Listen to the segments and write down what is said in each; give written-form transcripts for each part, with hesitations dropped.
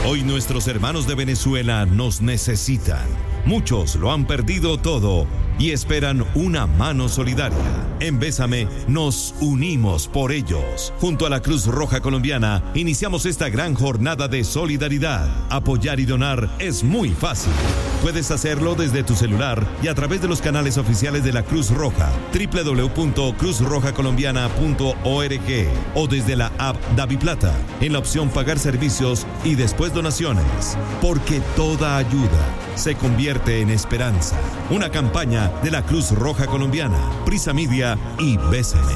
Hoy nuestros hermanos de Venezuela nos necesitan. Muchos lo han perdido todo y esperan una mano solidaria. En Bésame nos unimos por ellos. Junto a la Cruz Roja Colombiana iniciamos esta gran jornada de solidaridad. Apoyar y donar es muy fácil. Puedes hacerlo desde tu celular y a través de los canales oficiales de la Cruz Roja, www.cruzrojacolombiana.org o desde la app DaviPlata, en la opción Pagar servicios y después donaciones. Porque toda ayuda se convierte en esperanza. Una campaña de la Cruz Roja Colombiana, Prisa Media y Bésame.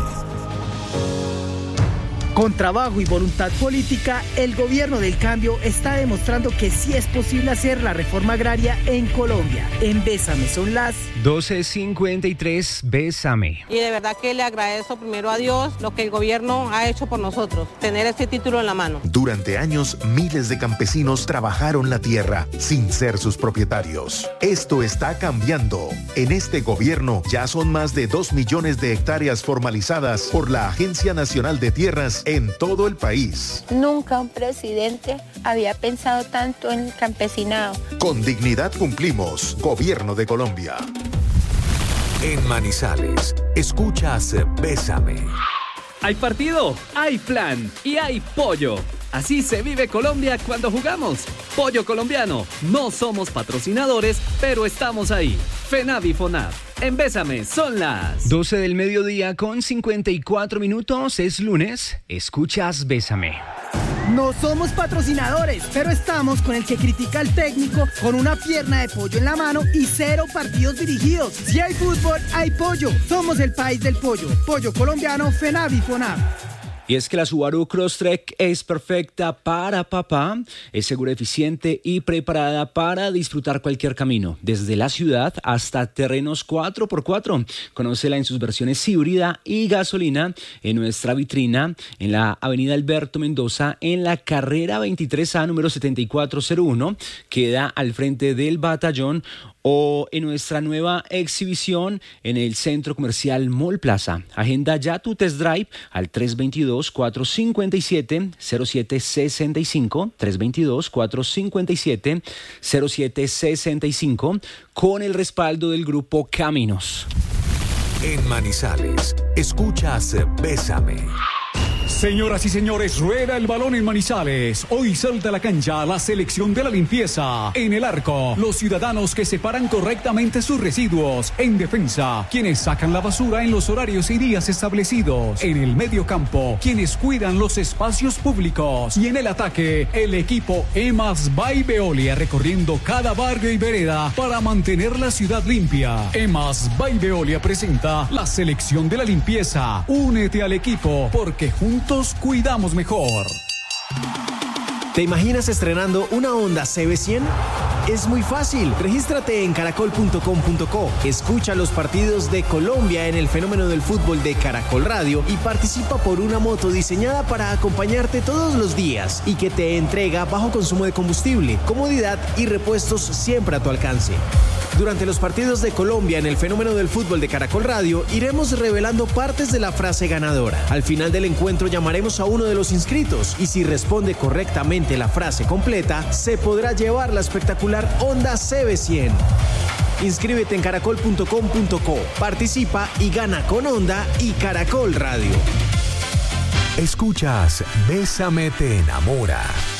Con trabajo y voluntad política, el gobierno del cambio está demostrando que sí es posible hacer la reforma agraria en Colombia. En Bésame son las 12:53, Bésame. Y de verdad que le agradezco primero a Dios lo que el gobierno ha hecho por nosotros, tener este título en la mano. Durante años, miles de campesinos trabajaron la tierra sin ser sus propietarios. Esto está cambiando. En este gobierno ya son más de 2 millones de hectáreas formalizadas por la Agencia Nacional de Tierras en todo el país. Nunca un presidente había pensado tanto en el campesinado. Con dignidad cumplimos. Gobierno de Colombia. En Manizales, escuchas Bésame. Hay partido, hay plan y hay pollo. Así se vive Colombia cuando jugamos. Pollo colombiano. No somos patrocinadores, pero estamos ahí. FENAV y FONAV. En Bésame son las 12 del mediodía con 54 minutos. Es lunes. Escuchas Bésame. No somos patrocinadores, pero estamos con el que critica al técnico con una pierna de pollo en la mano y 0 partidos dirigidos. Si hay fútbol, hay pollo. Somos el país del pollo. Pollo colombiano, FENAV y FONAV. Y es que la Subaru Crosstrek es perfecta para papá, es segura, eficiente y preparada para disfrutar cualquier camino, desde la ciudad hasta terrenos 4x4. Conócela en sus versiones híbrida y gasolina en nuestra vitrina en la avenida Alberto Mendoza, en la carrera 23A número 7401, queda al frente del batallón, o en nuestra nueva exhibición en el Centro Comercial Mall Plaza. Agenda ya tu test drive al 322-457-0765, 322-457-0765, con el respaldo del Grupo Caminos. En Manizales, escuchas Bésame. Señoras y señores, rueda el balón en Manizales. Hoy salta a la cancha la selección de la limpieza. En el arco, los ciudadanos que separan correctamente sus residuos. En defensa, quienes sacan la basura en los horarios y días establecidos. En el medio campo, quienes cuidan los espacios públicos. Y en el ataque, el equipo EMAS by Veolia recorriendo cada barrio y vereda para mantener la ciudad limpia. EMAS by Veolia presenta la selección de la limpieza. Únete al equipo porque juntos cuidamos mejor. ¿Te imaginas estrenando una Honda CB100? Es muy fácil. Regístrate en caracol.com.co. Escucha los partidos de Colombia en el fenómeno del fútbol de Caracol Radio y participa por una moto diseñada para acompañarte todos los días y que te entrega bajo consumo de combustible, comodidad y repuestos siempre a tu alcance. Durante los partidos de Colombia en el fenómeno del fútbol de Caracol Radio, iremos revelando partes de la frase ganadora. Al final del encuentro llamaremos a uno de los inscritos y si responde correctamente la frase completa, se podrá llevar la espectacular Honda CB100. Inscríbete en caracol.com.co, participa y gana con Honda y Caracol Radio. Escuchas Bésame te enamora.